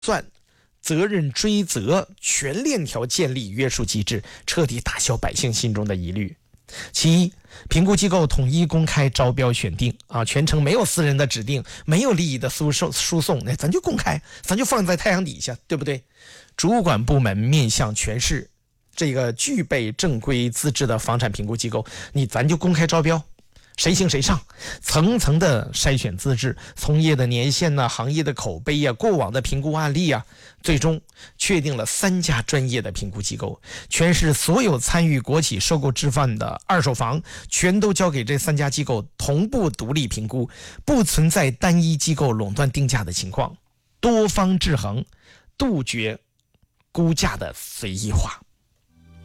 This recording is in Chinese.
算、责任追责全链条建立约束机制，彻底打消百姓心中的疑虑。其一，评估机构统一公开招标选定全程没有私人的指定，没有利益的输送，那咱就公开，咱就放在太阳底下，对不对？主管部门面向全市这个具备正规资质的房产评估机构，咱就公开招标，谁行谁上，层层的筛选资质，从业的年限行业的口碑过往的评估案例最终确定了3家专业的评估机构，全市所有参与国企收购置换的二手房，全都交给这3家机构同步独立评估，不存在单一机构垄断定价的情况，多方制衡，杜绝估价的随意化。